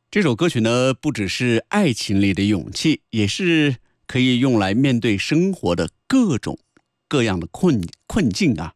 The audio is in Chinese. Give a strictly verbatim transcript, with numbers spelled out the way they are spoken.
这首歌曲呢，不只是爱情里的勇气，也是可以用来面对生活的各种各样的困困境啊。